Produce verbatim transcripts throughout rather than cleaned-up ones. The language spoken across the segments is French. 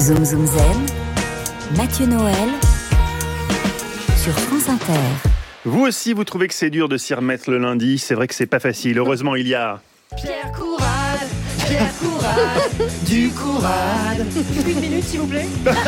Zoom Zoom Zen, Mathieu Noël sur France Inter. Vous aussi, vous trouvez que c'est dur de s'y remettre le lundi. C'est vrai que c'est pas facile. Heureusement, il y a... Pierre Courade, Pierre Courade, du Courade. Une minute, s'il vous plaît.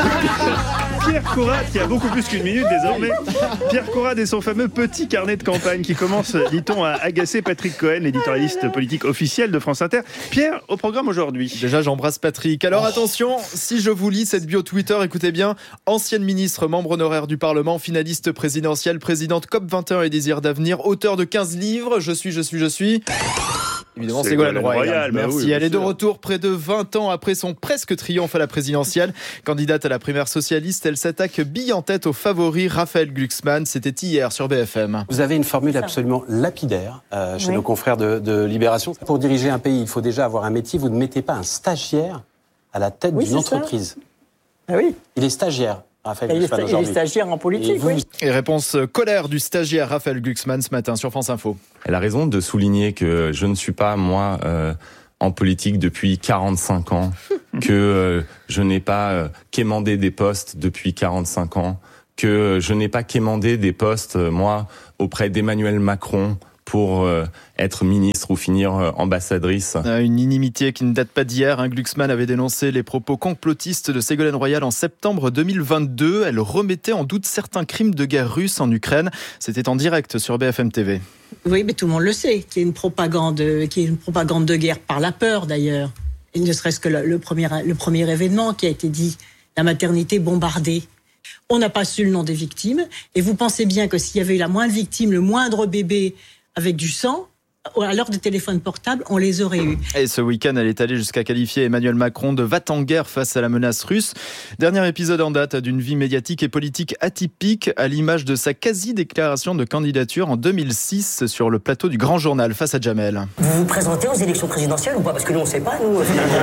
Pierre Courade, qui a beaucoup plus qu'une minute désormais. Pierre Courade et son fameux petit carnet de campagne qui commence, dit-on, à agacer Patrick Cohen, l'éditorialiste politique officiel de France Inter. Pierre, au programme aujourd'hui. Déjà, j'embrasse Patrick. Alors oh. attention, si je vous lis cette bio Twitter, écoutez bien. Ancienne ministre, membre honoraire du Parlement, finaliste présidentielle, présidente COP vingt et un et Désir d'avenir, auteur de quinze livres. Je suis, je suis, je suis... Évidemment, c'est Ségolène Royal. Royal. Merci. Bah oui, elle est de retour près de vingt ans après son presque triomphe à la présidentielle. Candidate à la primaire socialiste, elle s'attaque bille en tête au favori Raphaël Glucksmann. C'était hier sur B F M. Vous avez une formule absolument lapidaire euh, chez oui. nos confrères de, de Libération. Pour diriger un pays, il faut déjà avoir un métier. Vous ne mettez pas un stagiaire à la tête oui, d'une entreprise. Ah oui. Il est stagiaire. Raphaël il, est Glucksmann, sta- il est stagiaire en politique, et, vous... oui. Et réponse colère du stagiaire Raphaël Glucksmann ce matin sur France Info. Elle a raison de souligner que je ne suis pas, moi, euh, en politique depuis quarante-cinq ans, que euh, je n'ai pas euh, quémandé des postes depuis quarante-cinq ans, que euh, je n'ai pas quémandé des postes, euh, moi, auprès d'Emmanuel Macron, pour euh, être ministre ou finir euh, ambassadrice. Une inimitié qui ne date pas d'hier. Hein. Glucksmann avait dénoncé les propos complotistes de Ségolène Royal en septembre deux mille vingt-deux. Elle remettait en doute certains crimes de guerre russes en Ukraine. C'était en direct sur B F M T V. Oui, mais tout le monde le sait, qu'il y a une propagande, qu'il y a une propagande de guerre par la peur d'ailleurs. Et ne serait-ce que le, le, premier, le premier événement qui a été dit, la maternité bombardée. On n'a pas su le nom des victimes. Et vous pensez bien que s'il y avait eu la moindre victime, le moindre bébé avec du sang, à l'heure des téléphones portables, on les aurait eus. Et ce week-end, elle est allée jusqu'à qualifier Emmanuel Macron de va-t-en-guerre face à la menace russe. Dernier épisode en date d'une vie médiatique et politique atypique, à l'image de sa quasi-déclaration de candidature en deux mille six sur le plateau du Grand Journal face à Jamel. Vous vous présentez aux élections présidentielles ou pas ? Parce que nous, on ne sait pas, nous.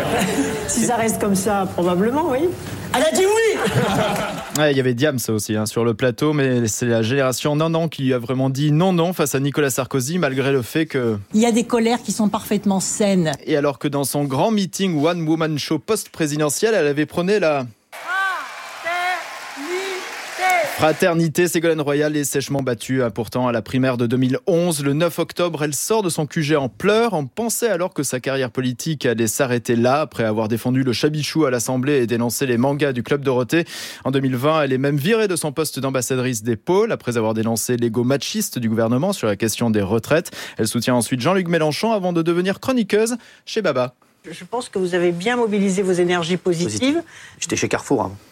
Si ça reste comme ça, probablement, oui. Elle a dit oui. Ouais, il y avait Diams aussi hein, sur le plateau, mais c'est la génération non non qui lui a vraiment dit non non face à Nicolas Sarkozy, malgré le fait que... Il y a des colères qui sont parfaitement saines. Et alors que dans son grand meeting One Woman Show post-présidentiel, elle avait prôné la... Fraternité, Ségolène Royal est sèchement battue. Pourtant, à la primaire de deux mille onze, le neuf octobre, elle sort de son Q G en pleurs. On pensait alors que sa carrière politique allait s'arrêter là, après avoir défendu le chabichou à l'Assemblée et dénoncé les mangas du Club Dorothée. En deux mille vingt, elle est même virée de son poste d'ambassadrice des pôles, après avoir dénoncé l'ego machiste du gouvernement sur la question des retraites. Elle soutient ensuite Jean-Luc Mélenchon avant de devenir chroniqueuse chez Baba. Je pense que vous avez bien mobilisé vos énergies positives. Positive. J'étais chez Carrefour. Hein.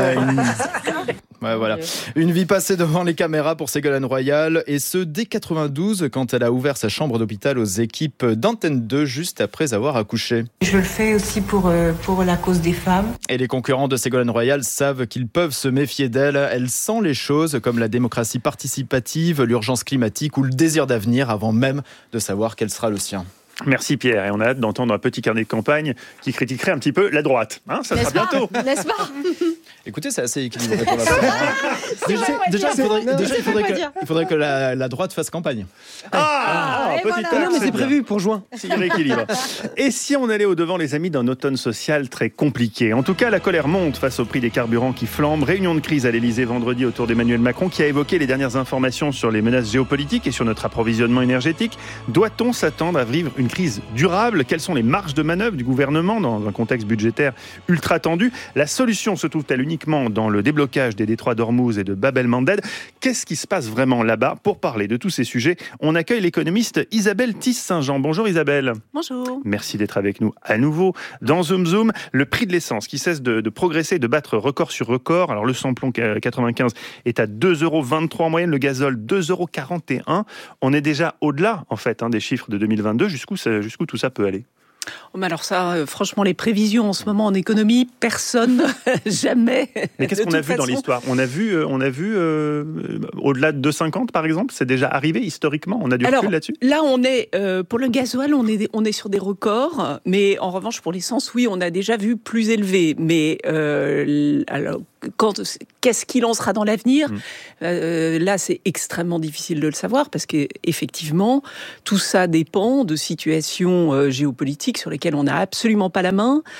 Ouais, voilà. Une vie passée devant les caméras pour Ségolène Royal, et ce dès quatre-vingt-douze, quand elle a ouvert sa chambre d'hôpital aux équipes d'Antenne deux juste après avoir accouché. Je le fais aussi pour, euh, pour la cause des femmes. Et les concurrents de Ségolène Royal savent qu'ils peuvent se méfier d'elle. Elle sent les choses comme la démocratie participative, l'urgence climatique ou le désir d'avenir avant même de savoir quel sera le sien. Merci Pierre, et on a hâte d'entendre un petit carnet de campagne qui critiquerait un petit peu la droite. Hein, ça N'est-ce sera pas bientôt. N'est-ce pas ? Écoutez, c'est assez équilibré pour la fin. Déjà, déjà, il faudrait, non, déjà, il faudrait que, dire. il faudrait que la, la droite fasse campagne. Ah, ah et petit voilà. tac, Non, mais c'est c'est bien. prévu pour juin. S'il rééquilibre. Et si on allait au-devant, les amis, d'un automne social très compliqué ? En tout cas, la colère monte face au prix des carburants qui flambent. Réunion de crise à l'Elysée vendredi autour d'Emmanuel Macron qui a évoqué les dernières informations sur les menaces géopolitiques et sur notre approvisionnement énergétique. Doit-on s'attendre à vivre une crise durable ? Quelles sont les marges de manœuvre du gouvernement dans un contexte budgétaire ultra tendu ? La solution se trouve-t-elle uniquement dans le déblocage des détroits d'Ormuz et de Bab el-Mandeb ? Qu'est-ce qui se passe vraiment là-bas ? Pour parler de tous ces sujets, on accueille l'économiste Isabelle Tisse-Saint-Jean. Bonjour Isabelle. Bonjour. Merci d'être avec nous à nouveau. Dans Zoom Zoom, le prix de l'essence qui cesse de, de progresser, de battre record sur record. Alors le samplon quatre-vingt-quinze est à deux euros vingt-trois en moyenne, le gazole deux euros quarante et un. On est déjà au-delà en fait hein, des chiffres de deux mille vingt-deux. Jusqu'où, ça, jusqu'où tout ça peut aller ? Oh, mais alors ça, euh, franchement, les prévisions en ce moment en économie, personne, jamais. Mais qu'est-ce qu'on a vu façon... dans l'histoire ? On a vu, euh, on a vu euh, au-delà de deux virgule cinquante par exemple, c'est déjà arrivé historiquement. On a du alors, recul là-dessus ? Là, on est euh, pour le gasoil, on est on est sur des records, mais en revanche pour l'essence, oui, on a déjà vu plus élevé. Mais euh, alors. Quand, qu'est-ce qu'il en sera dans l'avenir ? mmh. euh, Là, c'est extrêmement difficile de le savoir parce qu'effectivement, tout ça dépend de situations euh, géopolitiques sur lesquelles on n'a absolument pas la main.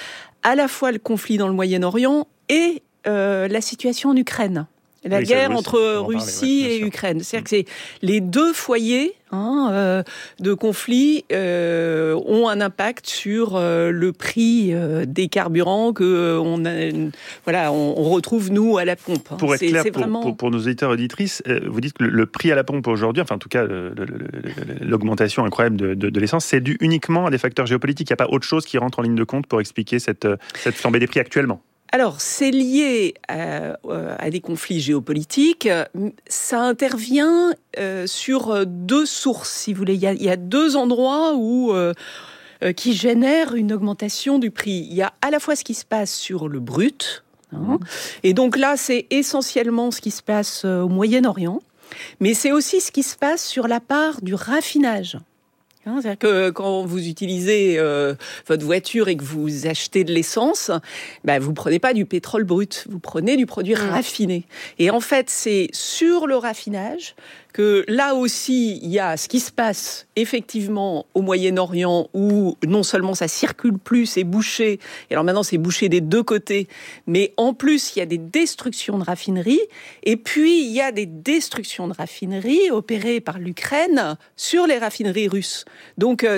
à la fois le conflit dans le Moyen-Orient et euh, la situation en Ukraine. La oui, guerre ça, entre parler, Russie ouais, et Ukraine. C'est-à-dire que c'est les deux foyers hein, euh, de conflit euh, ont un impact sur euh, le prix euh, des carburants que euh, on, a, voilà, on, on retrouve nous à la pompe. Hein. Pour être c'est, clair, c'est pour, vraiment... pour, pour nos auditeurs et auditrices, euh, vous dites que le, le prix à la pompe aujourd'hui, enfin en tout cas le, le, le, l'augmentation incroyable de, de, de l'essence, c'est dû uniquement à des facteurs géopolitiques. Il n'y a pas autre chose qui rentre en ligne de compte pour expliquer cette, cette flambée des prix actuellement. Alors, c'est lié à, à des conflits géopolitiques. Ça intervient euh, sur deux sources, si vous voulez. Il y a, il y a deux endroits où, euh, qui génèrent une augmentation du prix. Il y a à la fois ce qui se passe sur le brut, hein, et donc là, c'est essentiellement ce qui se passe au Moyen-Orient, mais c'est aussi ce qui se passe sur la part du raffinage. Hein, c'est-à-dire que quand vous utilisez euh, votre voiture et que vous achetez de l'essence, bah, vous prenez pas du pétrole brut, vous prenez du produit mmh. raffiné. Et en fait, c'est sur le raffinage que là aussi, il y a ce qui se passe effectivement au Moyen-Orient où non seulement ça circule plus, c'est bouché, et alors maintenant c'est bouché des deux côtés, mais en plus il y a des destructions de raffineries, et puis il y a des destructions de raffineries opérées par l'Ukraine sur les raffineries russes. Donc